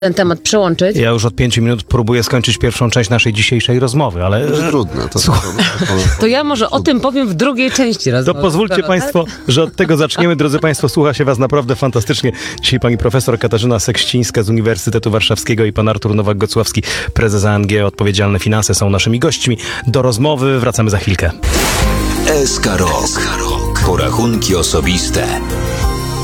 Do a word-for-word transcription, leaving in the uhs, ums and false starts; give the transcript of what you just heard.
ten temat przełączyć. Ja już od pięciu minut próbuję skończyć pierwszą część naszej dzisiejszej rozmowy, ale... To trudne. To, to, to, To ja może o tym powiem w drugiej części To rozmowy. pozwólcie Prawda? Państwo, że od tego zaczniemy. Drodzy Państwo, słucha się Was naprawdę fantastycznie. Dzisiaj pani profesor Katarzyna Sekścińska z Uniwersytetu Warszawskiego i pan Artur Nowak-Gocławski, prezes A N G Odpowiedzialne Finanse, są naszymi gośćmi. Do rozmowy wracamy za chwilkę. S K Rok. Porachunki osobiste.